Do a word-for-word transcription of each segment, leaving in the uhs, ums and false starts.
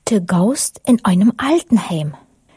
Der Ghost in einem Altenheim.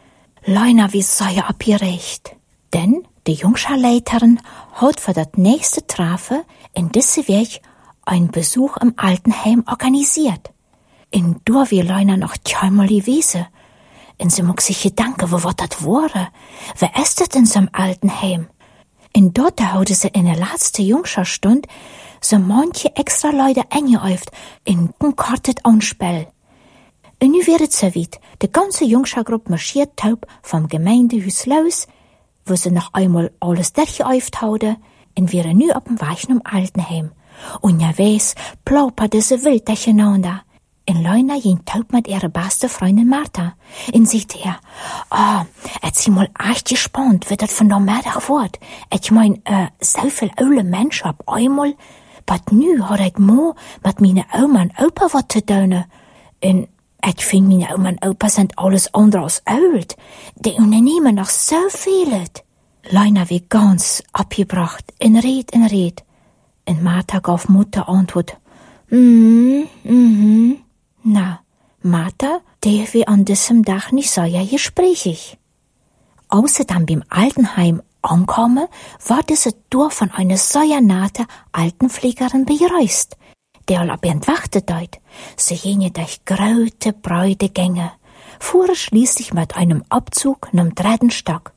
Leuna wie sei er abgerecht. Denn die Jungscharleiterin hat für das nächste Trafe in diese Weg einen Besuch im Altenheim organisiert. In dur wie Leuna noch zweimal gewesen. Und sie mag sich gedanken, wo wat dat wore. Wer ist das in so'm Altenheim? In dort haute sie in der letzten Jungscharstund so manche extra Leute eingeäuft in ein kortet Anspiel. Und nu wird es so weit. Die ganze Jungschargruppe marschiert taub vom Gemeindehus los, wo sie noch einmal alles durchgeäuft hauden, und wäre nu auf dem Weg zum Altenheim. Und ja weiß, plapperte sie wild durcheinander. In Leuna ging taub mit ihrer beste Freundin Martha. Und sagte er, ah, oh, jetzt sind mal echt gespannt, wie das von der Mittag wird. Ich mein, äh, so viel alte Menschen auf einmal, but nu hat ich mo mit meiner Oma und Opa was zu tun. Und ich find, meine Oma und Opa sind alles andere als alt. Die unternehmen noch so viel. Leuna wie ganz abgebracht, in Red, in Red. Und Martha gab Mutter Antwort, mhm, mhm. Na, Martha, der wie an diesem Tag nicht so ja gesprächig. Außer dann beim Altenheim ankommen, war diese Dorf von einer sehr nahe Altenpflegerin bereist, der all ab entwachte deut. Sie gingen durch große, breite Gänge, fuhren schließlich mit einem Abzug zum dritten Stock.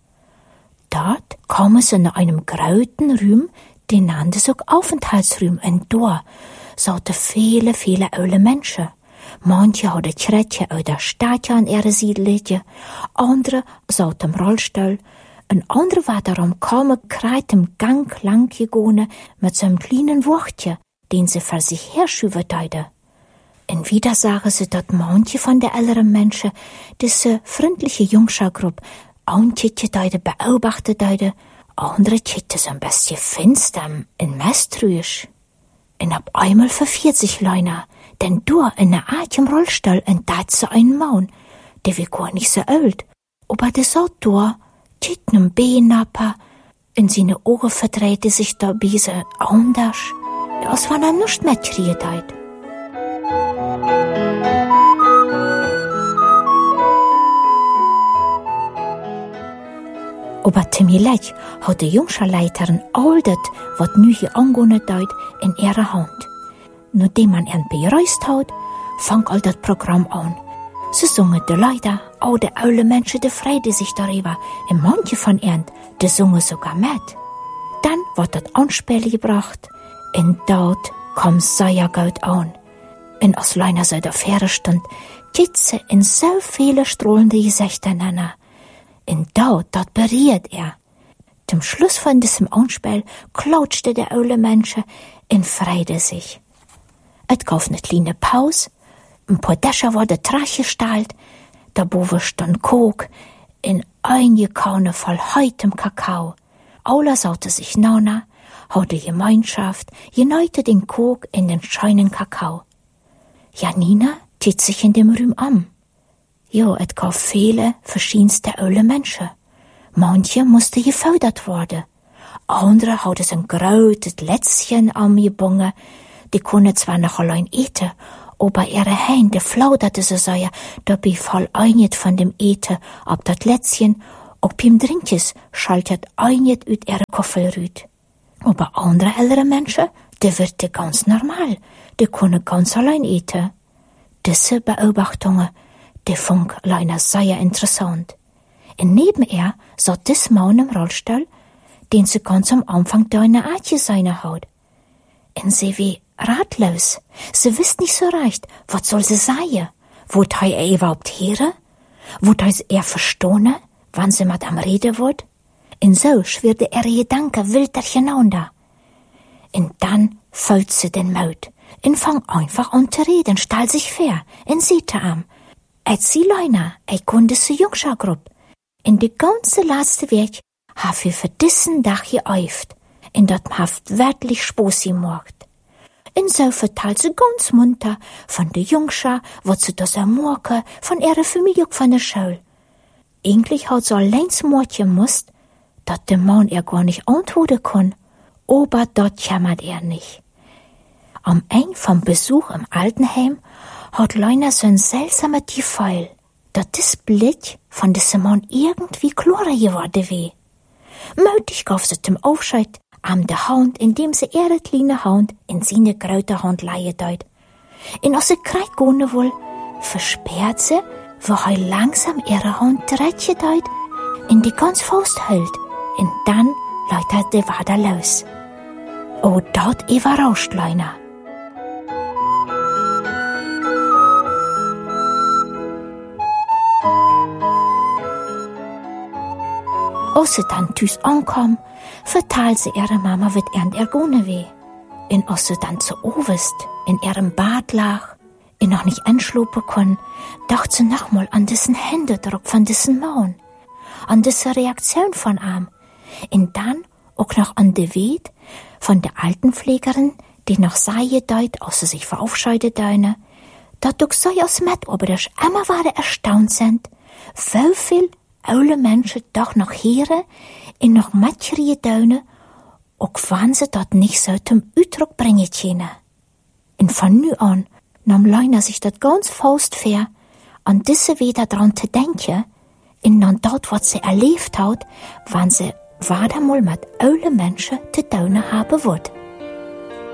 Dort kamen sie in einem großen Raum, den nannte sich Aufenthaltsraum, und da saßen viele, viele alte Menschen. Manche hadden Schrettchen uit der Stadt an ihre Siedletje, andere saßen im Rollstuhl, ein andere war darum kaum kreit im Gang lang gegangen mit so einem kleinen Wuchtchen, den sie für sich herschüben deide. Und wieder sagen sie, dass manche von der älteren Menschen diese freundliche Jungschargruppe antje deide beobachtet deide, andere titte so ein bisschen finster und misstrauisch. Und ab einmal verfiert sich Leuna, denn du in der Art im Rollstuhl entdeckt so einen Mann, der wie gar nicht so alt, aber der saß da, titt nem Behnapper, in seine Augen verdrehte sich da biese anders, als wenn er nicht mitkriegt hat. Aber Timilech hat die Jungscharleiterin all das, was nu hier angegangen deut, in ihrer Hand. Nachdem man ihn bereist hat, fang all das Programm an. Sie singen die Leute, auch die alte Menschen, die freuten sich darüber, und manche von ihnen, die singen sogar mit. Dann wird das Anspiel gebracht, und dort kam sehr gut an. Und als Leuna so der Fähre stund, geht sie in so viele strahlende Gesichter nennen. Und dort, dort berührt er. Zum Schluss von diesem Anspiel klatschte der alte Mensch und freute sich. Et gab eine kleine Pause, ein paar Dächer wurde Trache gestalt, da boven stand Kok in eine Kanne voll heitem Kakao. Alle saute sich nana, hatte Gemeinschaft, geneute den Kok in den scheinen Kakao. Janina tit sich in dem Rühm an. Jo, et gab viele verschiedenste alte Menschen. Manche musste gefördert worden. Andere hatten ein großes Lätzchen angebunden, die können zwar noch allein eten, aber ihre Hände flauderte so sehr, dabei fall einet von dem Eten ab dat Lätzchen, ob beim Drinkes schaltet einet ut ihre Koffelrüt. Aber andere ältere Menschen, die wird ganz normal, die können ganz allein eten. Diese Beobachtungen, die fand Leuna sehr interessant. Und neben ihr saß dis Mann im Rollstuhl, den sie ganz am Anfang da in der Atje seine Haut. Und sie wie ratlos. Sie wisst nicht so recht, was soll sie sagen? Wollt hei er überhaupt hören? Wollt hei er verstehen, wann sie mit am Reden wird? Und so schwirrte ihre Gedanken wild durcheinander. Und dann fällt sie den Mut und fang einfach an zu reden, stell sich fair und sieht am. Et sie Leuna, ich konnte sie Jungschargruppe. In die ganze letzte Weg hab wir für diesen Tag geäuft, und dat haft wirklich Spaß gemacht. Und so verteilt sie ganz munter von der Jungschar, was sie das ermorke, von ihrer Familie von der Schule. Eigentlich hat sie allein mordchen musst, dat der Mann ihr gar nicht antworten kann, aber dort jammert er nicht. Am Ende vom Besuch im Altenheim hat Leuna so'n seltsamer Gefühl, dass das Blick von diesem Mann irgendwie klarer geworden wär. Mutig gab sie zum Aufscheid am der Hand, indem sie ihre kleine Hand in seine große Hand leihen deut. Und als sie kriegt gehen will, versperrt sie, wo er langsam ihre Hand dreht deut, in die ganz Faust hält, und dann läutet die Wader los. Oh, dort überrascht Leuna. Als sie dann tüs ankam, verteilt sie ihre Mama, wat er er gone weh. Und als sie dann zu Ovest in ihrem Bad lag und noch nicht anschlupen kon, dachte sie nochmal an diesen Händedruck von diesen Mann, an diese Reaktion von ihm, und dann auch noch an die Weet von der Altenpflegerin, die noch sei deut, als sie sich verabschiedet deine, dat doch so aus mit, aber das immer waren erstaunt sind, wie viel oude Menschen doch noch hören und noch matcherige Deunen, auch wenn sie dort nicht so zum Ausdruck bringen können. Und von nu an nahm Leuna sich dat ganz faust fair, an diese wieder dran zu denken, und an dort, was sie erlebt hat, wenn sie wieder mal mit oude Menschen zu tun haben wird.